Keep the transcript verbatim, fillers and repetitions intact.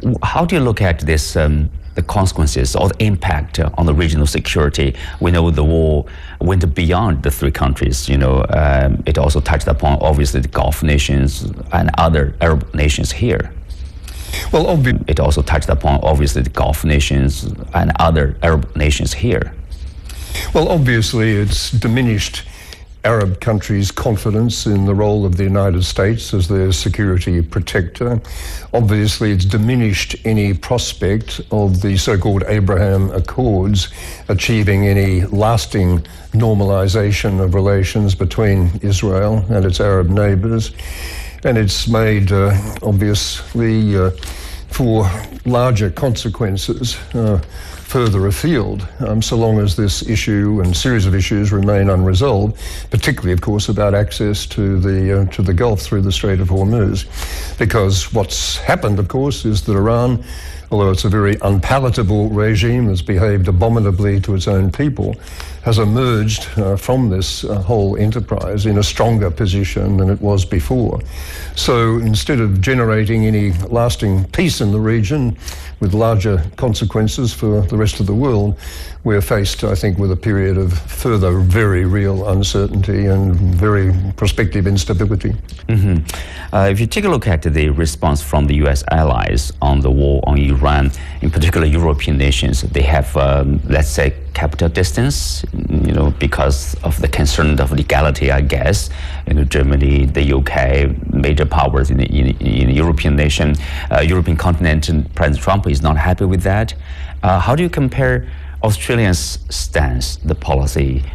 how do you look at this, um, the consequences or the impact uh, on the regional security? We know the war went beyond the three countries. You know, um, it also touched upon obviously the Gulf nations and other Arab nations here. Well, obvi- it also touched upon obviously the Gulf nations and other Arab nations here. Well, obviously, it's diminished Arab countries' confidence in the role of the United States as their security protector. Obviously, it's diminished any prospect of the so-called Abraham Accords achieving any lasting normalization of relations between Israel and its Arab neighbors. And it's made, uh, obviously, uh, for larger consequences uh, further afield, um, so long as this issue and series of issues remain unresolved, particularly, of course, about access to the uh, to the Gulf through the Strait of Hormuz. Because what's happened, of course, is that Iran, although it's a very unpalatable regime that's behaved abominably to its own people, has emerged uh, from this uh, whole enterprise in a stronger position than it was before. So instead of generating any lasting peace in the region with larger consequences for the rest of the world, we're faced, I think, with a period of further very real uncertainty and very prospective instability. Mm-hmm. Uh, if you take a look at the response from the U S allies on the war on Iran, in particular European nations, they have, um, let's say, kept a distance, you know, because of the concern of legality, I guess. You know, Germany, the U K, major powers in the, in, in the European nation, uh, European continent, and President Trump is not happy with that. Uh, how do you compare Australia's stance, the policy